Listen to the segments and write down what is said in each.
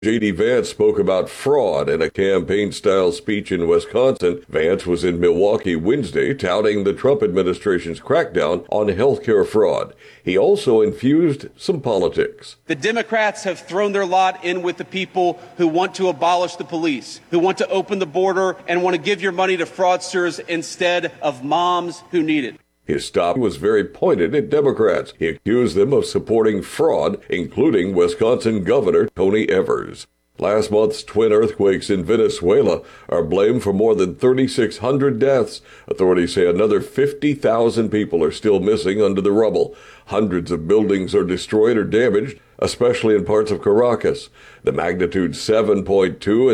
J.D. Vance spoke about fraud in a campaign-style speech in Wisconsin. Vance was in Milwaukee Wednesday touting the Trump administration's crackdown on healthcare fraud. He also infused some politics. The Democrats have thrown their lot in with the people who want to abolish the police, who want to open the border, and want to give your money to fraudsters instead of moms who need it. His stop was very pointed at Democrats. He accused them of supporting fraud, including Wisconsin Governor Tony Evers. Last month's twin earthquakes in Venezuela are blamed for more than 3,600 deaths. Authorities say another 50,000 people are still missing under the rubble. Hundreds of buildings are destroyed or damaged, especially in parts of Caracas. The magnitude 7.2 and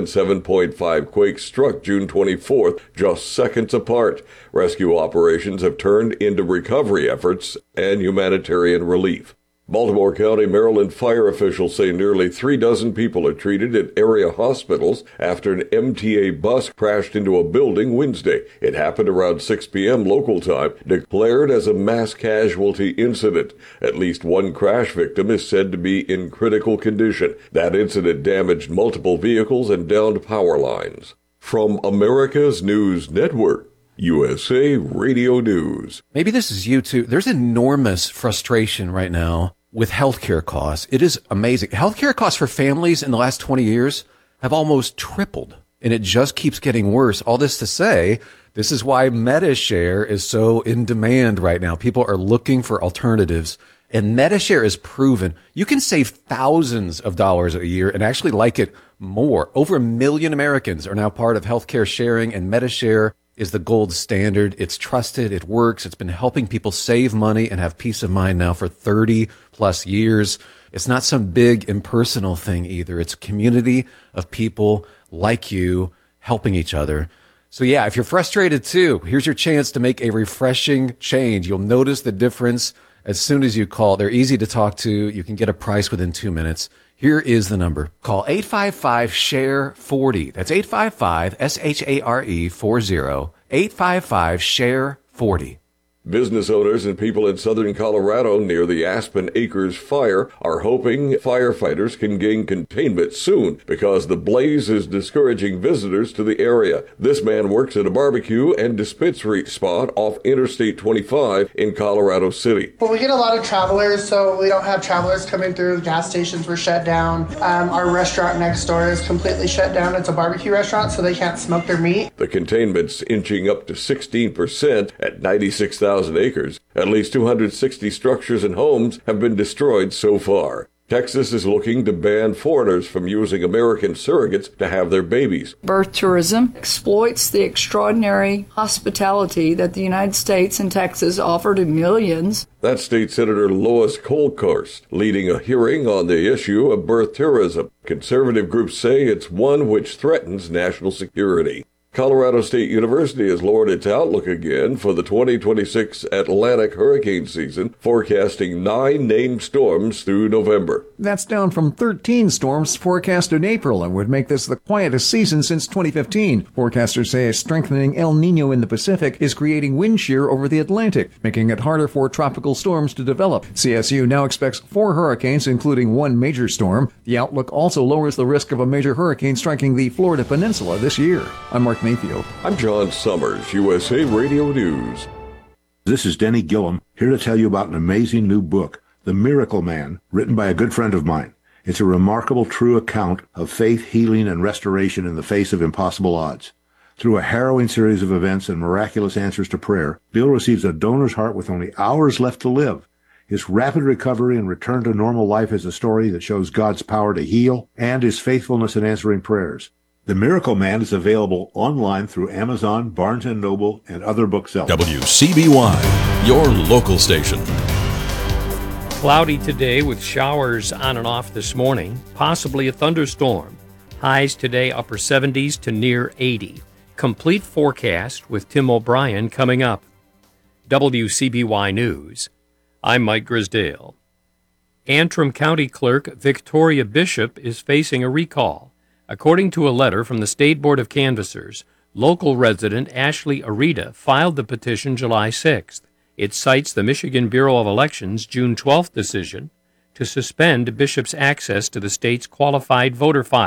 7.5 quakes struck June 24th, just seconds apart. Rescue operations have turned into recovery efforts and humanitarian relief. Baltimore County, Maryland fire officials say nearly 36 people are treated at area hospitals after an MTA bus crashed into a building Wednesday. It happened around 6 p.m. local time, declared as a mass casualty incident. At least one crash victim is said to be in critical condition. That incident damaged multiple vehicles and downed power lines. From America's News Network, USA Radio News. Maybe this is you too. There's enormous frustration right now with healthcare costs. It is amazing. Healthcare costs for families in the last 20 years have almost tripled, and it just keeps getting worse. All this to say, this is why MediShare is so in demand right now. People are looking for alternatives, and MediShare is proven. You can save thousands of dollars a year and actually like it more. Over 1 million Americans are now part of healthcare sharing, and MediShare is the gold standard. It's trusted. It works. It's been helping people save money and have peace of mind now for 30 plus years. It's not some big impersonal thing either. It's a community of people like you helping each other. So yeah, if you're frustrated too, here's your chance to make a refreshing change. You'll notice the difference as soon as you call. They're easy to talk to. You can get a price within 2 minutes. Here is the number. Call 855-SHARE-40. That's 855-SHARE-40. 855-SHARE-40. Business owners and people in southern Colorado near the Aspen Acres fire are hoping firefighters can gain containment soon because the blaze is discouraging visitors to the area. This man works at a barbecue and dispensary spot off Interstate 25 in Colorado City. Well, we get a lot of travelers, so we don't have travelers coming through. The gas stations were shut down. Our restaurant next door is completely shut down. It's a barbecue restaurant, so they can't smoke their meat. The containment's inching up to 16% at 96,000 acres. At least 260 structures and homes have been destroyed so far. Texas is looking to ban foreigners from using American surrogates to have their babies. Birth tourism exploits the extraordinary hospitality that the United States and Texas offer to millions. That's State Senator Lois Kolkhorst leading a hearing on the issue of birth tourism. Conservative groups say it's one which threatens national security. Colorado State University has lowered its outlook again for the 2026 Atlantic hurricane season, forecasting 9 named storms through November. That's down from 13 storms forecast in April and would make this the quietest season since 2015. Forecasters say a strengthening El Nino in the Pacific is creating wind shear over the Atlantic, making it harder for tropical storms to develop. CSU now expects 4 hurricanes, including 1 major storm. The outlook also lowers the risk of a major hurricane striking the Florida Peninsula this year. I'm Mark Mayfield. I'm John Summers, USA Radio News. This is Denny Gillum, here to tell you about an amazing new book, The Miracle Man, written by a good friend of mine. It's a remarkable true account of faith, healing, and restoration in the face of impossible odds. Through a harrowing series of events and miraculous answers to prayer, Bill receives a donor's heart with only hours left to live. His rapid recovery and return to normal life is a story that shows God's power to heal and his faithfulness in answering prayers. The Miracle Man is available online through Amazon, Barnes & Noble, and other booksellers. WCBY, your local station. Cloudy today with showers on and off this morning, possibly a thunderstorm. Highs today upper 70s to near 80. Complete forecast with Tim O'Brien coming up. WCBY News. I'm Mike Grisdale. Antrim County Clerk Victoria Bishop is facing a recall. According to a letter from the State Board of Canvassers, local resident Ashley Arita filed the petition July 6th. It cites the Michigan Bureau of Elections' June 12th decision to suspend bishops' access to the state's qualified voter file.